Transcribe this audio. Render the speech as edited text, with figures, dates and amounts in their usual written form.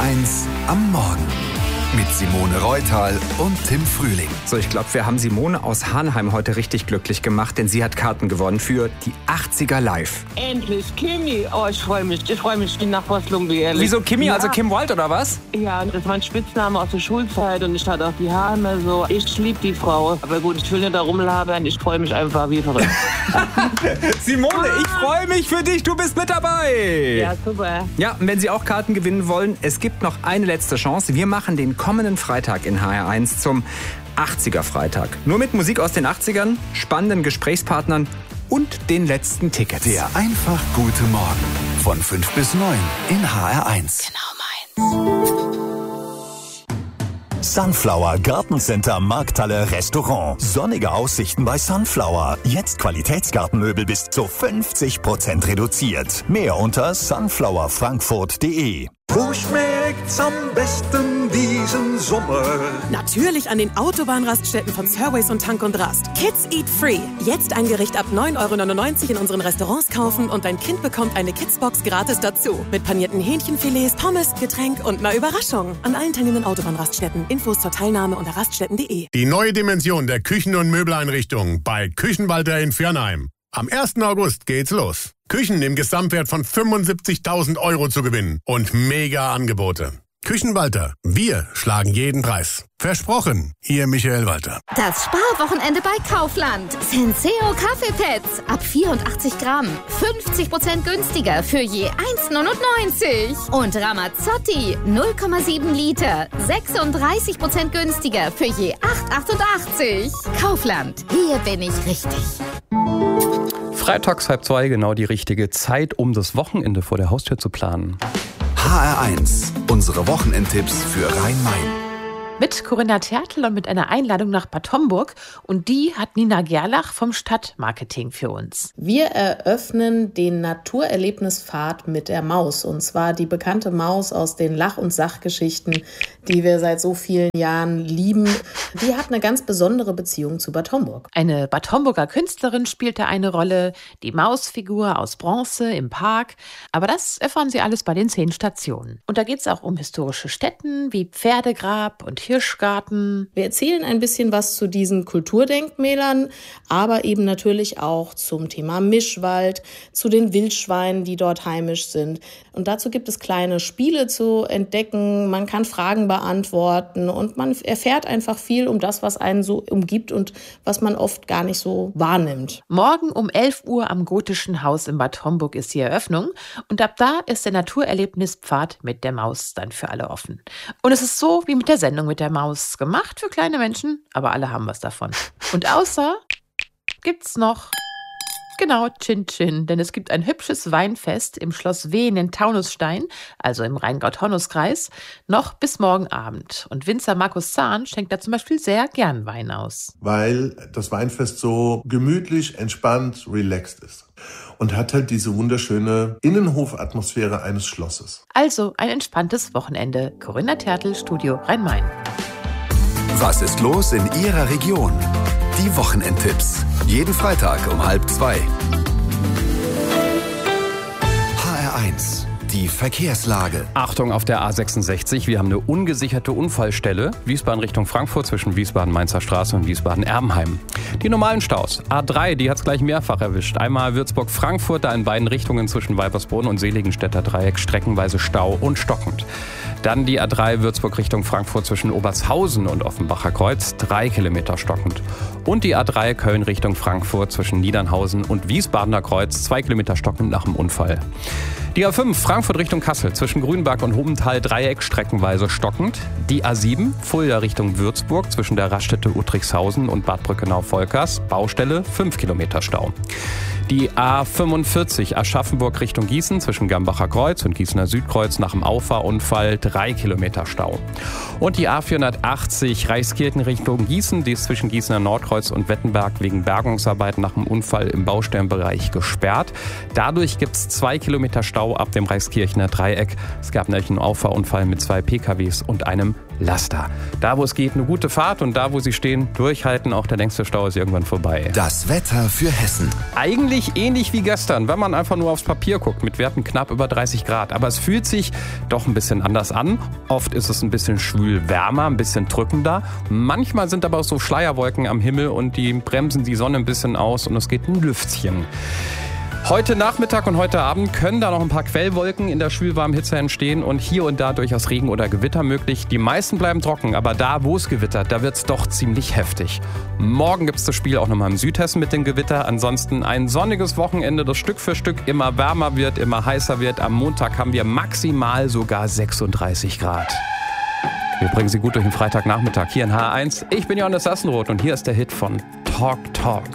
HR1 am Morgen. Mit Simone Reutal und Tim Frühling. So, ich glaube, wir haben Simone aus Hanheim heute richtig glücklich gemacht, denn sie hat Karten gewonnen für die 80er Live. Endlich, Kimi. Oh, ich freue mich. Ich bin nach Columbia, ehrlich. Wieso Kimi? Ja. Also Kim Wilde oder was? Ja, das war ein Spitzname aus der Schulzeit und ich hatte auch die Haare immer so. Ich liebe die Frau. Aber gut, ich will nicht da rumlabern. Ich freue mich einfach wie verrückt. Simone, ich freue mich für dich. Du bist mit dabei. Ja, super. Ja, und wenn Sie auch Karten gewinnen wollen, es gibt noch eine letzte Chance. Wir machen den kommenden Freitag in HR1 zum 80er Freitag. Nur mit Musik aus den 80ern, spannenden Gesprächspartnern und den letzten Tickets. Der einfach gute Morgen von 5 bis 9 in HR1. Genau meins. Sunflower Gartencenter Markthalle Restaurant. Sonnige Aussichten bei Sunflower. Jetzt Qualitätsgartenmöbel bis zu 50% reduziert. Mehr unter sunflowerfrankfurt.de. Wo schmeckt's am besten diesen Sommer? Natürlich an den Autobahnraststätten von Surways und Tank und Rast. Kids Eat Free. Jetzt ein Gericht ab 9,99 € in unseren Restaurants kaufen und dein Kind bekommt eine Kidsbox gratis dazu. Mit panierten Hähnchenfilets, Pommes, Getränk und einer Überraschung. An allen teilnehmenden Autobahnraststätten. Infos zur Teilnahme unter raststätten.de. Die neue Dimension der Küchen- und Möbeleinrichtung bei Küchenwalter in Viernheim. Am 1. August geht's los. Küchen im Gesamtwert von 75.000 € zu gewinnen und mega Angebote. Küchenwalter, wir schlagen jeden Preis. Versprochen, Ihr Michael Walter. Das Sparwochenende bei Kaufland. Senseo Kaffeepads ab 84 Gramm. 50% günstiger für je 1,99. Und Ramazzotti 0,7 Liter. 36% günstiger für je 8,88. Kaufland, hier bin ich richtig. Freitags 1:30, genau die richtige Zeit, um das Wochenende vor der Haustür zu planen. HR1, unsere Wochenendtipps für Rhein-Main. Mit Corinna Tertel und mit einer Einladung nach Bad Homburg. Und die hat Nina Gerlach vom Stadtmarketing für uns. Wir eröffnen den Naturerlebnispfad mit der Maus. Und zwar die bekannte Maus aus den Lach- und Sachgeschichten, die wir seit so vielen Jahren lieben. Die hat eine ganz besondere Beziehung zu Bad Homburg. Eine Bad Homburger Künstlerin spielt da eine Rolle. Die Mausfigur aus Bronze im Park. Aber das erfahren Sie alles bei den 10 Stationen. Und da geht es auch um historische Stätten wie Pferdegrab und Hirschgarten. Wir erzählen ein bisschen was zu diesen Kulturdenkmälern, aber eben natürlich auch zum Thema Mischwald, zu den Wildschweinen, die dort heimisch sind. Und dazu gibt es kleine Spiele zu entdecken. Man kann Fragen beantworten und man erfährt einfach viel um das, was einen so umgibt und was man oft gar nicht so wahrnimmt. Morgen um 11 Uhr am Gotischen Haus in Bad Homburg ist die Eröffnung. Und ab da ist der Naturerlebnispfad mit der Maus dann für alle offen. Und es ist so wie mit der Sendung mit der Maus, gemacht für kleine Menschen, aber alle haben was davon. Und außer gibt's noch, genau, Chin Chin, denn es gibt ein hübsches Weinfest im Schloss Wehen in Taunusstein, also im Rheingau-Taunus-Kreis, noch bis morgen Abend. Und Winzer Markus Zahn schenkt da zum Beispiel sehr gern Wein aus. Weil das Weinfest so gemütlich, entspannt, relaxed ist. Und hat halt diese wunderschöne Innenhofatmosphäre eines Schlosses. Also ein entspanntes Wochenende. Corinna Tertel, Studio Rhein-Main. Was ist los in Ihrer Region? Die Wochenendtipps. Jeden Freitag um 1:30. HR1. Die Verkehrslage. Achtung auf der A66, wir haben eine ungesicherte Unfallstelle. Wiesbaden Richtung Frankfurt zwischen Wiesbaden-Mainzer Straße und Wiesbaden-Erbenheim. Die normalen Staus. A3, die hat es gleich mehrfach erwischt. Einmal Würzburg-Frankfurt, da in beiden Richtungen zwischen Weipersbrunn und Seligenstädter Dreieck streckenweise Stau und stockend. Dann die A3 Würzburg Richtung Frankfurt zwischen Obertshausen und Offenbacher Kreuz, 3 Kilometer stockend. Und die A3 Köln Richtung Frankfurt zwischen Niedernhausen und Wiesbadener Kreuz, 2 Kilometer stockend nach dem Unfall. Die A5 Frankfurt Richtung Kassel zwischen Grünberg und Hobental Dreieck streckenweise stockend. Die A7 Fulda Richtung Würzburg zwischen der Raststätte Uttrichshausen und Bad Brückenau-Volkers, Baustelle 5 Kilometer Stau. Die A45 Aschaffenburg Richtung Gießen zwischen Gambacher Kreuz und Gießener Südkreuz nach dem Auffahrunfall 3 Kilometer Stau. Und die A480 Reichskirchen Richtung Gießen, die ist zwischen Gießener Nordkreuz und Wettenberg wegen Bergungsarbeiten nach dem Unfall im Baustellenbereich gesperrt. Dadurch gibt es 2 Kilometer Stau Stau ab dem Reichskirchener Dreieck. Es gab nämlich einen Auffahrunfall mit 2 PKWs und einem Laster. Da, wo es geht, eine gute Fahrt und da, wo sie stehen, durchhalten. Auch der längste Stau ist irgendwann vorbei. Das Wetter für Hessen. Eigentlich ähnlich wie gestern, wenn man einfach nur aufs Papier guckt, mit Werten knapp über 30 Grad. Aber es fühlt sich doch ein bisschen anders an. Oft ist es ein bisschen schwül wärmer, ein bisschen drückender. Manchmal sind aber auch so Schleierwolken am Himmel und die bremsen die Sonne ein bisschen aus und es geht ein Lüftchen. Heute Nachmittag und heute Abend können da noch ein paar Quellwolken in der schwülwarmen Hitze entstehen und hier und da durchaus Regen oder Gewitter möglich. Die meisten bleiben trocken, aber da, wo es gewittert, da wird es doch ziemlich heftig. Morgen gibt es das Spiel auch nochmal im Südhessen mit dem Gewitter. Ansonsten ein sonniges Wochenende, das Stück für Stück immer wärmer wird, immer heißer wird. Am Montag haben wir maximal sogar 36 Grad. Wir bringen Sie gut durch den Freitagnachmittag hier in HR1. Ich bin Johannes Sassenroth und hier ist der Hit von Talk Talk.